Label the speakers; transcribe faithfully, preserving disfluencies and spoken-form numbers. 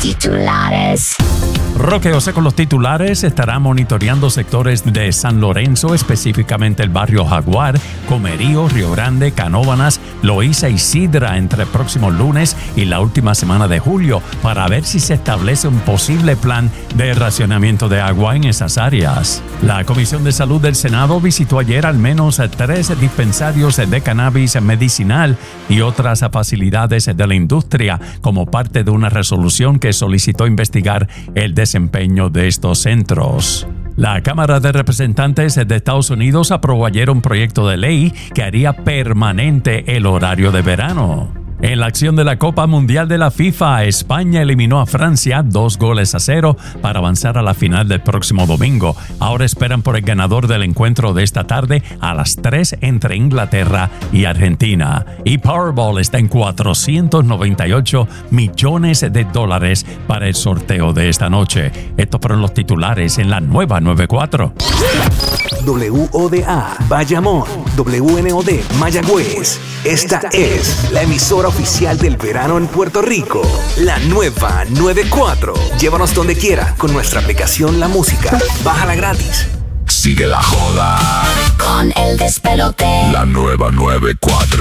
Speaker 1: titulares.
Speaker 2: Roque José con los titulares estará monitoreando sectores de San Lorenzo, específicamente el barrio Jaguar, Comerío, Río Grande, Canóvanas, Loíza y Sidra entre el próximo lunes y la última semana de julio para ver si se establece un posible plan de racionamiento de agua en esas áreas. La Comisión de Salud del Senado visitó ayer al menos tres dispensarios de cannabis medicinal y otras facilidades de la industria como parte de una resolución que solicitó investigar el desempeño de estos centros. La Cámara de Representantes de Estados Unidos aprobó ayer un proyecto de ley que haría permanente el horario de verano. En la acción de la Copa Mundial de la FIFA, España eliminó a Francia dos goles a cero para avanzar a la final del próximo domingo. Ahora esperan por el ganador del encuentro de esta tarde a las tres entre Inglaterra y Argentina. Y Powerball está en cuatrocientos noventa y ocho millones de dólares para el sorteo de esta noche. Estos fueron los titulares en la nueva noventa y cuatro.
Speaker 3: W O D A Bayamón, W N O D Mayagüez. Esta es la emisora oficial del verano en Puerto Rico. La nueva noventa y cuatro. Llévanos donde quiera con nuestra aplicación La Música. Bájala gratis.
Speaker 4: Sigue la joda
Speaker 1: Con el despelote.
Speaker 4: La nueva noventa y cuatro.